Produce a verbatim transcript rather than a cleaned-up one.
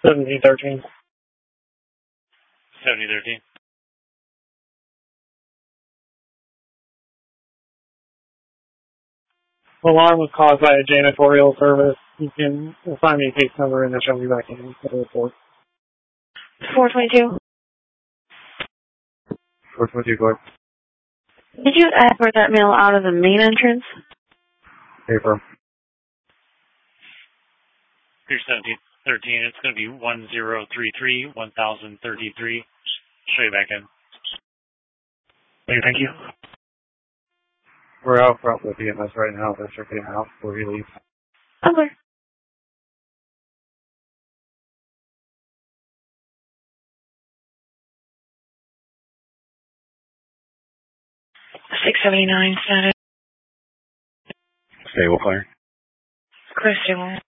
seventeen thirteen. seventy thirteen. Alarm was caused by a janitorial service. You can assign me a case number and then show me back in for the report. four twenty-two. four twenty-two, Clark. Did you escort that mail out of the main entrance? Paper. Here's seventeen thirteen. It's going to be one zero three three, one thousand thirty-three. Show you back in. Okay, thank you. We're out front with E M S right now. They're checking out before you leave. Okay. six seventy-nine, status. Stable, Claire. Chris, stable.